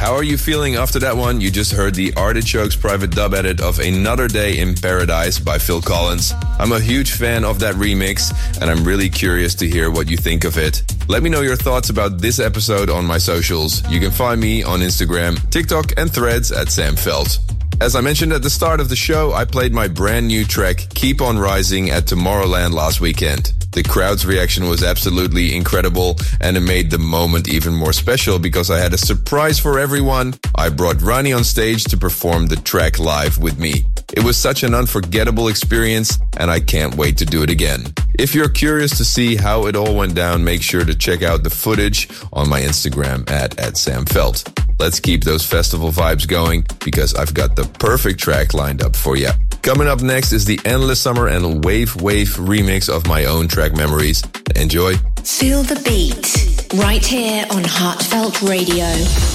How are you feeling after that one? You just heard the Artichokes private dub edit of Another Day in Paradise by Phil Collins. I'm a huge fan of that remix, and I'm really curious to hear what you think of it. Let me know your thoughts about this episode on my socials. You can find me on Instagram, TikTok, and Threads at Sam Veld. As I mentioned at the start of the show, I played my brand new track, Keep On Rising, at Tomorrowland last weekend. The crowd's reaction was absolutely incredible, and it made the moment even more special because I had a surprise for everyone. I brought Ronnie on stage to perform the track live with me. It was such an unforgettable experience, and I can't wait to do it again. If you're curious to see how it all went down, make sure to check out the footage on my Instagram at Sam Veld. Let's keep those festival vibes going because I've got the perfect track lined up for you. Coming up next is the Endless Summer and Wave remix of my own track Memories. Enjoy. Feel the beat right here on Heartfelt Radio.